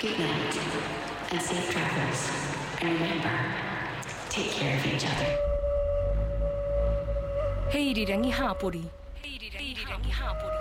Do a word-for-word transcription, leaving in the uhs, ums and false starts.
Good night, and safe travels. And remember, take care of each other. 헤일이랑이 하보리. 헤일이랑이 하보리.